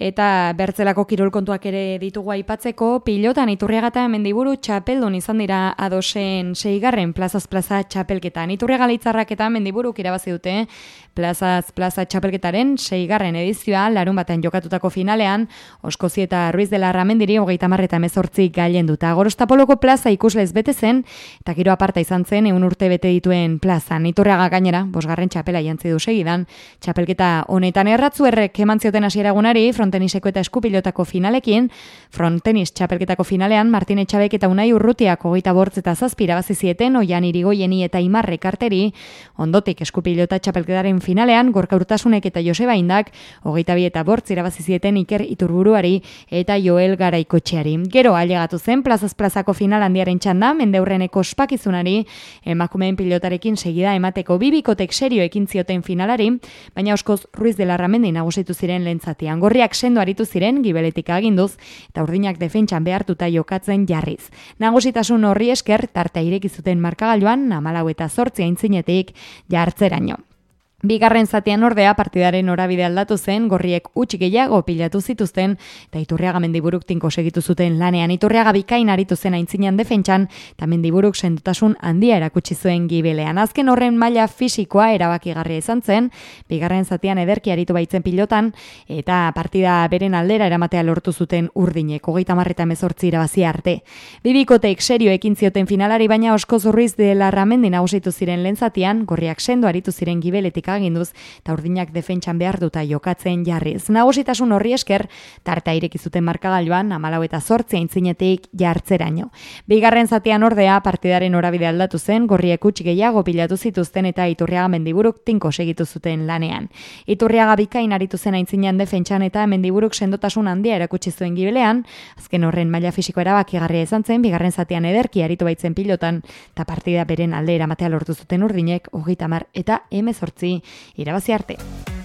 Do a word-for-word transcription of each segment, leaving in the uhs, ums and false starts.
Eta bertzelako kirolkontuak ere ditugu aipatzeko, pilotan Iturriaga eta Mendiburu txapeldun izan dira adosen seigarren plazaz plaza txapelketan. Iturriaga Leitzarrak eta Mendiburuk irabazi dute plazaz plaza txapelketaren seigarren edizioa larun batean jokatutako finalean, Oskozi eta Ruiz de la Ramendiri hogeita hamar eta hemezortzi gailenduta. Gorostapoloko plaza ikuslez bete zen, eta giro aparta izan zen ehun urte bete dituen plazan. Iturriaga gainera, bosgarren txapela jantzi du segidan, txapelketa honetan erratzuerrek eman zioten hasiera egunari, fronteniseko eta eskupilotako finalekin, frontenis txapelketako finalean, Martin Etxabek eta Unai Urrutiak hogeita bortz eta zazpi irabazi zieten, Oian Irigoieni eta Imarrek arteri, ondotik eskupilota txapelketaren finalean, Gorka Urtasunek eta Joseba Indak, hogeita bi eta bortz irabazi zieten Iker Iturburuari eta Joel Garaikotxeari. Gero ailegatu zen, plazaz plazako final handiaren txanda, Mendeurreneko ospakizunari, emakumeen pilotarekin segida emateko bibikotek serio ekin zioten finalari, baina Oskoz Ruiz de la Ramendi nagusitu ziren lentzatian. Gorriak sendo aritu ziren, gibeletik aginduz, eta urdinak defentsan behartuta jokatzen jarriz. Nagusitasun horri esker, tartea irekizuten markagailuan, hamalau eta zortzi aintzinetik jartzeraino. Bigarren zatian ordea partidaren norabide aldatu zen, Gorriek utzi gehiago pilatu zituzten, eta Iturriaga Mendiburuk tinko segitu zuten lanean. Iturriaga bikain aritu zen aintzinean defentsan, eta Mendiburuk sendotasun handia erakutsi zuen gibelean. Azken horren maila fisikoa erabakigarria izan zen, bigarren zatian ederki aritu baitzen pilotan, eta partida beren aldera eramatea lortu zuten urdinek, hogeita hamar eta hemezortzi irabazi arte. Bibikoteik serio ekin zioten finalari, baina Oskoz Ruiz de la Ramendi nagusitu ziren lehen zatian, Gorriak sendo aritu ziren gibeletik aginduz, eta urdinak defentsan behar duta jokatzen jarriz. Nagusitasun horri esker, tartea irekizuten markagailuan, hamalau eta zortzi aintzinetik jartzeraino. Bigarren zatian ordea, partidaren norabide aldatu zen, Gorriek utzi gehiago pilatu zituzten eta Iturriaga Mendiburuk tinko segitu zuten lanean. Iturriaga bikain aritu zen aintzinean defentsan eta Mendiburuk sendotasun handia erakutsi zuen gibelean, azken horren maila fisiko erabakigarria izan zen, bigarren zatian ederki aritu baitzen pilotan, eta partida beren alde eramatea lortu zuten urdinek, hogeita hamar eta hemezortzi irabazi arte.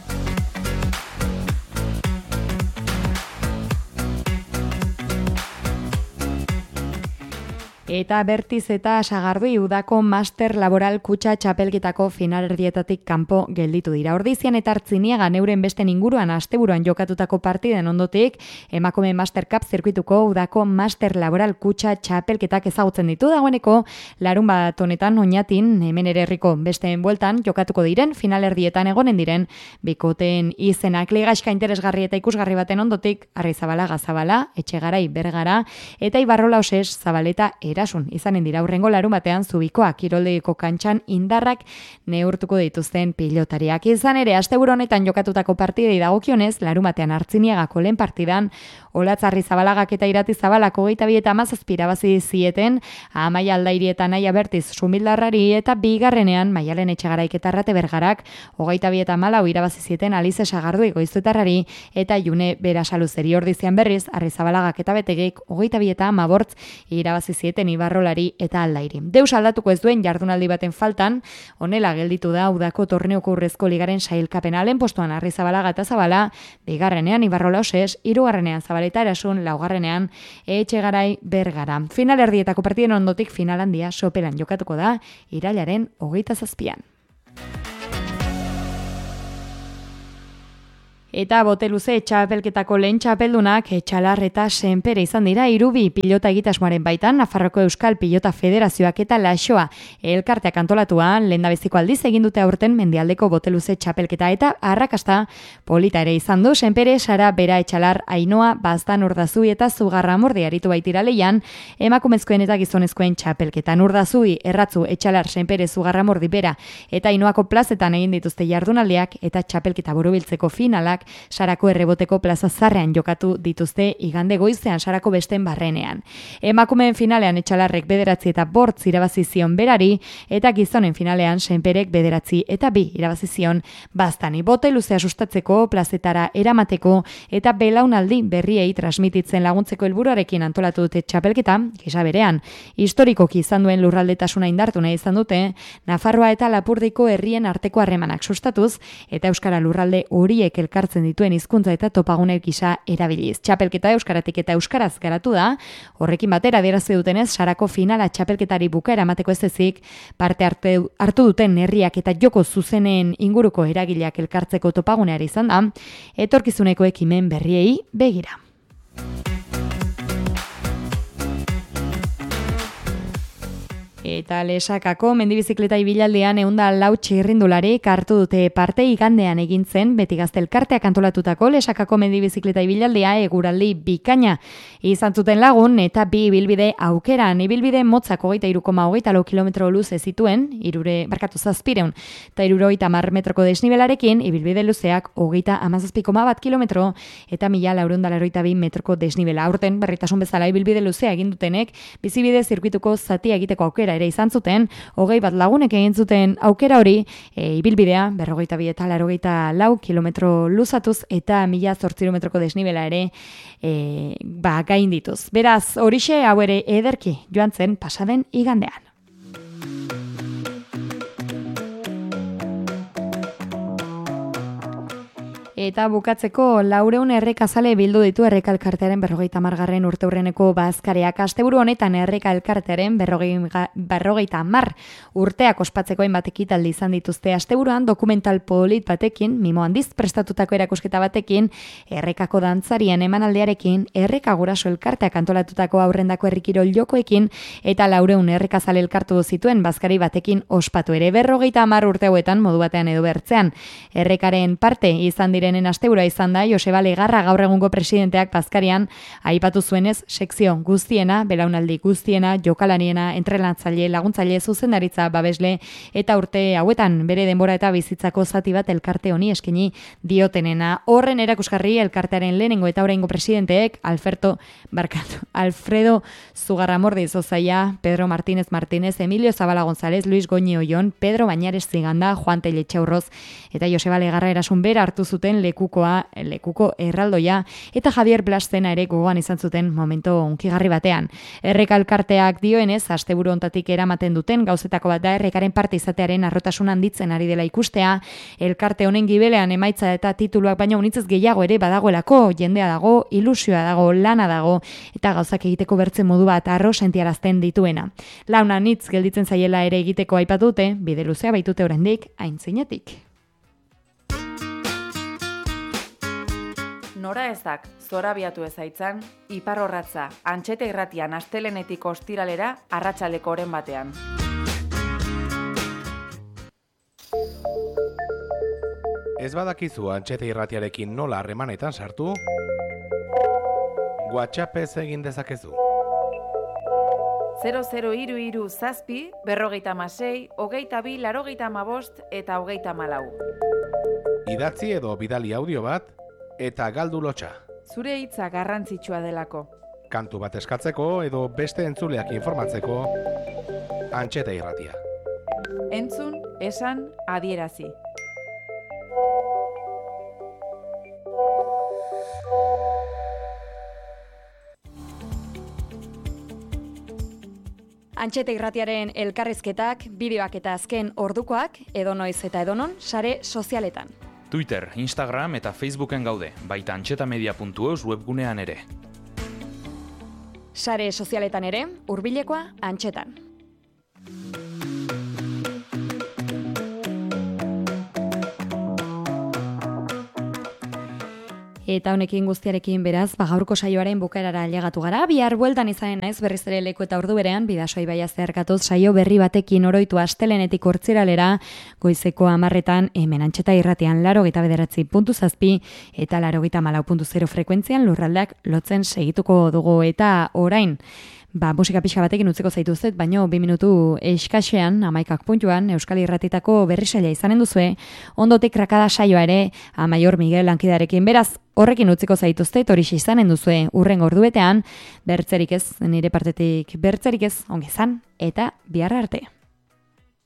Eta Bertiz eta Sagardui udako master laboral kutxa txapelketako finalerdietatik kanpo gelditu dira. Ordizian eta Artziniaga neuren besten inguruan asteburuan jokatutako partiden ondotik, emakume Master Cup zirkuituko udako master laboral kutxa txapelketak ezagutzen ditu dagoeneko, larun bat honetan oinatin, hemen ere herriko besteen bueltan jokatuko diren, finalerdietan egonen diren, bikoten izenak ligaxka interesgarri eta ikusgarri baten ondotik, Arrizabala, Gazabala, Etxegarai, Bergara, eta Ibarrola Oses, Zabaleta, Era izanen dira urrengo larun batean Zubikoa kiroldegiko kantxan indarrak neurtuko dituzten pilotariak. Izan ere, asteburu honetan jokatutako partidei dagokionez, larun batean Artziniagako lehen partidan, Olatz Arrizabalaga eta Irati Zabalak hogeita bi eta hamazazpi irabazi zieten, Amaia Aldairi eta Naia Bertiz Sumildarrari, eta bigarrenean Maialen Etxegaraik eta Arrate Bergarak hogeita bi eta hamalau irabazi zieten Alize Sagardui Goizuetarrari eta June Berasaluzeri. Ordizian berriz Arrizabalaga eta Betegik hogeita bi eta hamabortz irabazi zieten Ibarrolari eta Aldairi. Deus aldatuko ez duen jardunaldi baten faltan, honela gelditu da udako torneoko urrezko ligaren sailkapena. Lehen postuan Arrizabalaga eta Zabala, bigarrenean Ibarrola Oses, hirugarrenean Zabaleta Erasun, laugarrenean Etxegarai Bergara. Finalerdietako partiden ondotik final handia sopelan jokatuko da irailaren hogeita zazpian. Eta Boteluze txapelketako lehen txapeldunak Etxalar eta Senpere izan dira hirubi pilota egitasmoaren baitan, Nafarroko Euskal Pilota Federazioak eta Laxoa elkarteak antolatuan, lehendabiziko aldiz egin dute aurten mendialdeko Boteluze txapelketa eta arrakasta polita ere izan du. Senpere, Sara, Bera, Etxalar, Ainoa, Baztan, Urdazui eta Zugarramordi aritu baitira leian, emakumezkoen eta gizonezkoen txapelketan. Urdazui, Erratzu, Etxalar, Senpere, Zugarramordi, Bera eta Ainoako plazetan egin dituzte jardunaldiak eta txapelketa borobiltzeko finalak Sarako erreboteko plaza zarrean jokatu dituzte igande goizean Sarako besten barrenean. Emakumeen finalean Etxalarrek bederatzi eta bortz irabazi zion Berari, eta gizonen finalean Senperek bederatzi eta bi irabazi zion Baztani. Boteluzea sustatzeko, plazetara eramateko eta belaunaldi berriei transmititzen laguntzeko helburuarekin antolatu dute txapelketa, gisa berean, historikoki izan duen lurraldetasuna indartu nahi izan dute, Nafarroa eta Lapurdiko herrien arteko harremanak sustatuz, eta Euskara lurralde horiek elkartzen azaltzen dituen hizkuntza eta topagune gisa erabiliz. Txapelketa euskaratik eta euskaraz garatu da, horrekin batera adierazi dutenez sarako finala txapelketari bukaera emateko ez ezik, parte hartu duten herriak eta joko zuzenen inguruko eragileak elkartzeko topaguneari izan da, etorkizuneko ekimen berriei begira. Eta Lesakako mendibizikleta ibilaldean ehunda lau txirrindularik hartu dute parte igandean egin zen Beti Gazte elkarteak antolatutako Lesakako mendibizikleta ibilaldea eguraldi bikaina izan zuten lagun eta bi ibilbide aukeran. Ibilbide motzak hogeita hiru koma hogeita lau kilometro luze zituen, irure, barkatu zazpireun, eta irurogeita hamar metroko desnibelarekin, ibilbide luzeak hogeita hamazazpi koma bat kilometro eta mila laurehun eta laurogeita bi metroko desnibela. Aurten berritasun bezala ibilbide luzea egin dutenek, bizibide zirkuituko zatia egiteko aukera ere izan zuten, hogei bat lagunek egin zuten aukera hori, e, ibilbidea, berrogeita bi eta laurogeita lau kilometro luzatuz eta mila zortziehun metroko desnibela ere e, ba, gain dituz. Beraz, horixe hau ere ederki joan zen pasaden igandean. Eta bukatzeko laureun errekazale bildu ditu Erreka Elkartearen berrogeita margarren urteurreneko bazkareak. Asteburu honetan Erreka Elkartearen berrogeita mar urteak ospatzeko hainbat ekitaldi izan dituzte. Asteburuan dokumental polit batekin, mimo handiz prestatutako erakusketa batekin, Errekako dantzarien emanaldiarekin, Erreka Guraso Elkarteak antolatutako aurrendako herrikirol jokoekin eta laureun errekazale elkartu zituen bazkari batekin ospatu ere. Berrogeita mar urte hauetan modu batean edo bertzean. Errekaren parte izan diren Enen astebura izan da, Joseba Legarra gaur egungo presidenteak bazkarian aipatu zuenez sekzio guztiena, belaunaldi guztiena, jokalariena, entrenatzaile, laguntzaile, zuzendaritza, babesle eta urte hauetan bere denbora eta bizitzako zati bat elkarte honi eskaini diotenena. Horren erakusgarri elkartearen lehenengo eta oraingo presidenteek Alberto Barkatu, Alfredo Zugarramordi Zozaia, Pedro Martínez Martínez, Emilio Zabala González, Luis Goñi Ollón, Pedro Bañares Ziganda, Juan Telletxaurroz eta Joseba Legarra erasun bera hartu zuten lekukoa, lekuko erraldoia eta Javier Blastena ere gogoan izan zuten momento unkigarri batean. Erreka Elkarteak dioenez, asteburu hontatik eramaten duten gauzetako bat da Errekaren parte izatearen arrotasun handitzen ari dela ikustea, elkarte honen gibelean emaitza eta tituluak baino unitzez gehiago ere badagoelako, jendea dago, ilusioa dago, lana dago eta gauzak egiteko bertzen modu bat arro sentiarazten dituena. Launa nitz gelditzen zaiela ere egiteko aipatute, bide luzea baitute oraindik aintzinetik. Nora ezak, zorabiatu ezaitzan, iparrorratza, Antxeta Irratian astelenetik ostiralera, arratsaldeko oren batean. Ez badakizu Antxeta Irratiarekin nola harremanetan sartu, WhatsAppez egin dezakezu. zero zero hiru hiru zazpi, berrogeita hamasei, hogeita bi, laurogeita hamabost eta hogeita hamalau. Idatzi edo bidali audio bat, eta galdu lotxa. Zure hitza garrantzitsua delako. Kantu bat eskatzeko edo beste entzuleak informatzeko, Antxeta Irratia. Entzun, esan, adierazi. Antxeta Irratiaren elkarrizketak, bideoak eta azken ordukoak, edonoiz eta edonon, sare sozialetan. Twitter, Instagram eta Facebooken gaude, baita antxetamedia puntu eus webgunean ere. Sare sozialetan ere, hurbilekoa Antxetan. Eta honekin guztiarekin beraz, ba gaurko saioaren bukaerara ailegatu gara. Bihar bueltan izanen naiz berriz ere leku eta ordu berean, Bidasoa ibaia zeharkatuz saio berri batekin oroitu astelenetik hortziralera, goizeko hamarretan hemen Antxeta Irratian laurogeita bederatzi puntu zazpi eta laurogeita hamalau puntu zero frekuentzian lurraldeak lotzen segituko dugu eta orain. Ba, musika pixka batekin utzeko zaituzet, baino bi minutu eskaxean, amaikak puntuan, Euskal Irratitako berrisaila izanen duzue, ondotik rakada saioa ere, Amaior Miguel lankidarekin, beraz, horrekin utziko zaituztet, horixe izanen duzue urren orduetean, bertzerik ez, nire partetik bertzerik ez, ongi zan, eta biharra arte.